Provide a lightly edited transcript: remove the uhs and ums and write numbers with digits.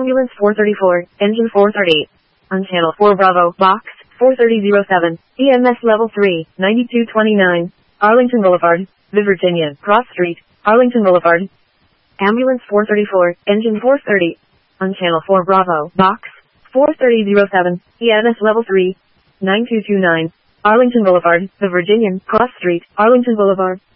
Ambulance 434, Engine 438. On Channel 4 Bravo, Box 43007, EMS Level 3, 9229, Arlington Boulevard, Virginia, Cross Street, Arlington Boulevard. Ambulance 434, Engine 430. On Channel 4 Bravo, Box 43007, EMS Level 3, 9229, Arlington Boulevard, Virginia, Cross Street, Arlington Boulevard.